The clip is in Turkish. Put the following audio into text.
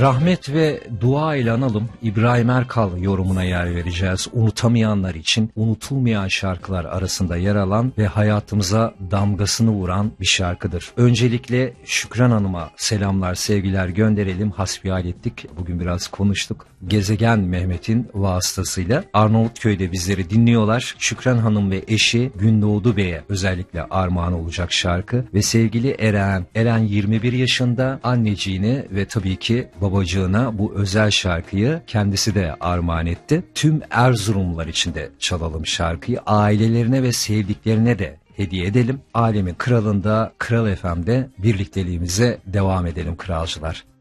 Rahmet ve dua ile analım. İbrahim Erkal yorumuna yer vereceğiz. Unutamayanlar için unutulmayan şarkılar arasında yer alan ve hayatımıza damgasını vuran bir şarkıdır. Öncelikle Şükran Hanım'a selamlar, sevgiler gönderelim. Hasbihal ettik. Bugün biraz konuştuk. Gezegen Mehmet'in vasıtasıyla Arnavutköy'de bizleri dinliyorlar. Şükran Hanım ve eşi Gündoğdu Bey'e özellikle armağan olacak şarkı ve sevgili Eren. Eren 21 yaşında, anneciğine ve tabii ki babacığına bu özel şarkıyı kendisi de armağan etti. Tüm Erzurumlular için de çalalım şarkıyı. Ailelerine ve sevdiklerine de hediye edelim. Alemin kralında, Kral FM'de birlikteliğimize devam edelim kralcılar.